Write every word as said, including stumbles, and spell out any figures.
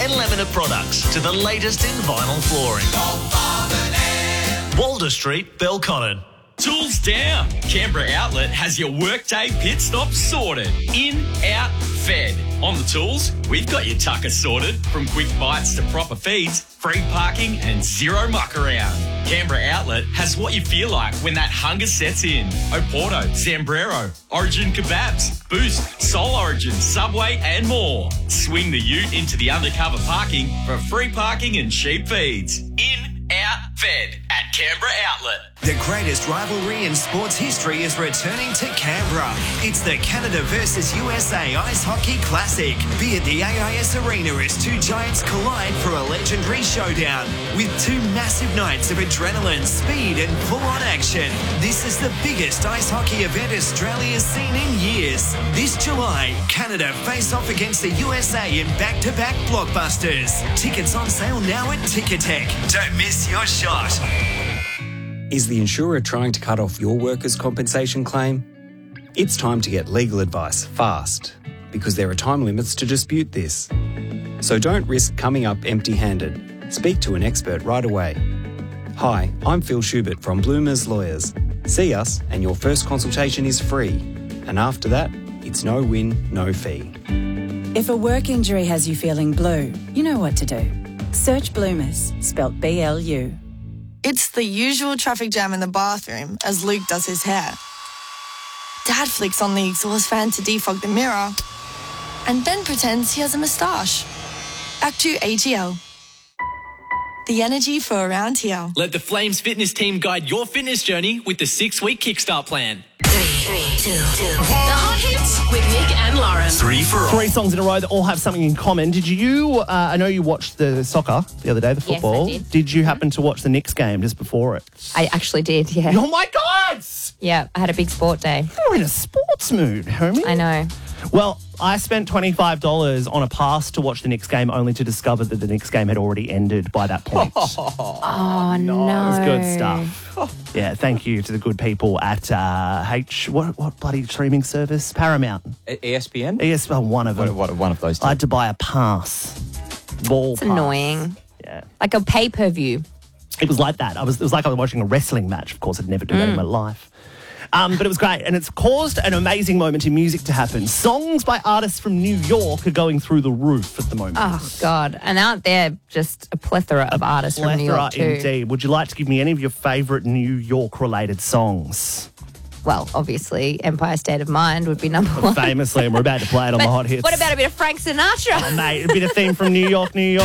and laminate products to the latest in vinyl flooring. Walder Street, Belconnen. Tools down. Canberra Outlet has your workday pit stop sorted. In, out, fed. On the tools, we've got your tucker sorted. From quick bites to proper feeds, free parking and zero muck around. Canberra Outlet has what you feel like when that hunger sets in. Oporto, Zambrero, Origin Kebabs, Boost, Soul Origin, Subway and more. Swing the ute into the undercover parking for free parking and cheap feeds. In, out, fed at Canberra Outlet. The greatest rivalry in sports history is returning to Canberra. It's the Canada versus U S A Ice Hockey Classic. Be at the A I S Arena as two giants collide for a legendary showdown. With two massive nights of adrenaline, speed and full-on action. This is the biggest ice hockey event Australia's seen in years. This July, Canada face off against the U S A in back-to-back blockbusters. Tickets on sale now at Ticketek. Don't miss your shot. Is the insurer trying to cut off your workers' compensation claim? It's time to get legal advice fast, because there are time limits to dispute this. So don't risk coming up empty-handed. Speak to an expert right away. Hi, I'm Phil Schubert from Bloomers Lawyers. See us and your first consultation is free. And after that, it's no win, no fee. If a work injury has you feeling blue, you know what to do. Search Bloomers, spelt B L U. It's the usual traffic jam in the bathroom as Luke does his hair. Dad flicks on the exhaust fan to defog the mirror and then pretends he has a moustache. Act two A G L. The energy for around here. Let the Flames fitness team guide your fitness journey with the six-week Kickstart plan. Three, three, two, two. The Hot Hits with Nick and Lauren. Three for all. Three songs in a row that all have something in common. Did you, uh, I know you watched the soccer the other day, the football. Yes, I did. you happen to watch the Knicks game just before it? I actually did, yeah. Oh my God! Yeah, I had a big sport day. You're in a sports mood, homie. I know. Well, I spent twenty-five dollars on a pass to watch the Knicks game only to discover that the Knicks game had already ended by that point. Oh, no. It was good stuff. Yeah, thank you to the good people at uh, H... What, what bloody streaming service? Paramount. E S P N? E S P N, one of them. What, what, one of those two. I had to buy a pass. Ball It's pass. annoying. Yeah. Like a pay-per-view. It was like that. I was. It was like I was watching a wrestling match. Of course, I'd never do that in my life. Um, but it was great, and it's caused an amazing moment in music to happen. Songs by artists from New York are going through the roof at the moment. Oh, God. And out there, just a plethora of artists from New York, too. Indeed. Would you like to give me any of your favourite New York-related songs? Well, obviously, Empire State of Mind would be number one. Famously, and we're about to play it on But the Hot Hits. what about a bit of Frank Sinatra? Oh, mate, a bit of theme from New York, New York.